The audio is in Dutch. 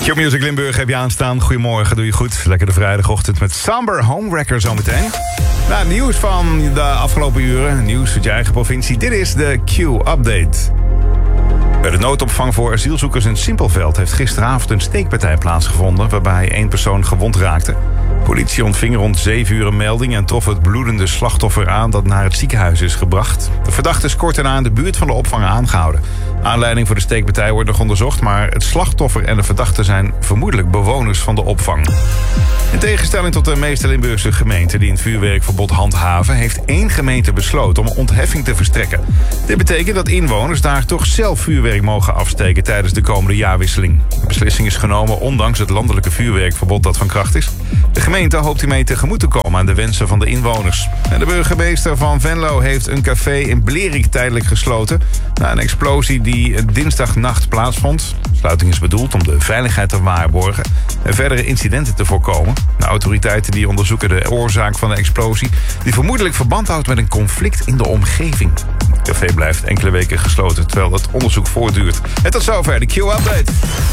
Q-Music Limburg heb je aanstaan. Goedemorgen, doe je goed. Lekker de vrijdagochtend met Samber Homewrecker zometeen. Nou, nieuws van de afgelopen uren. Nieuws uit je eigen provincie. Dit is de Q-update. Bij de noodopvang voor asielzoekers in Simpelveld heeft gisteravond een steekpartij plaatsgevonden waarbij 1 persoon gewond raakte. Politie ontving rond 7 uur een melding en trof het bloedende slachtoffer aan dat naar het ziekenhuis is gebracht. De verdachte is kort daarna in de buurt van de opvang aangehouden. Aanleiding voor de steekpartij wordt nog onderzocht, maar het slachtoffer en de verdachte zijn vermoedelijk bewoners van de opvang. In tegenstelling tot de meeste Limburgse gemeenten die een vuurwerkverbod handhaven, heeft 1 gemeente besloten om ontheffing te verstrekken. Dit betekent dat inwoners daar toch zelf vuurwerk mogen afsteken tijdens de komende jaarwisseling. De beslissing is genomen ondanks het landelijke vuurwerkverbod dat van kracht is. De gemeente hoopt hiermee tegemoet te komen aan de wensen van de inwoners. En de burgemeester van Venlo heeft een café in Blerik tijdelijk gesloten na een explosie die dinsdagnacht plaatsvond. De sluiting is bedoeld om de veiligheid te waarborgen en verdere incidenten te voorkomen. De autoriteiten die onderzoeken de oorzaak van de explosie, die vermoedelijk verband houdt met een conflict in de omgeving. Het café blijft enkele weken gesloten terwijl het onderzoek voortduurt. En tot zover de Q-update.